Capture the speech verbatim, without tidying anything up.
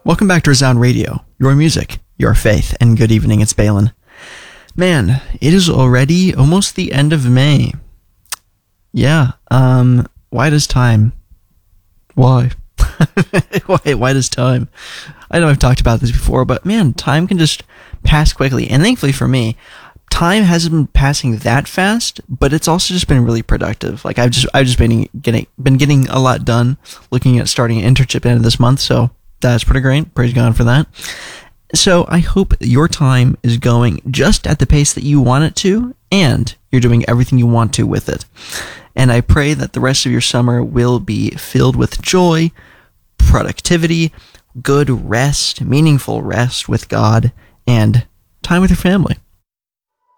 Welcome back to Resound Radio, your music, your faith, and good evening, it's Balin. Man, it is already almost the end of May. Yeah, um, why does time? Why? why, why does time? I know I've talked about this before, but man, time can just pass quickly, and thankfully for me, time hasn't been passing that fast, but it's also just been really productive. Like I've just, I've just been getting, been getting a lot done, looking at starting an internship at the end of this month, so that's pretty great. Praise God for that. So I hope your time is going just at the pace that you want it to, and you're doing everything you want to with it. And I pray that the rest of your summer will be filled with joy, productivity, good rest, meaningful rest with God, and time with your family.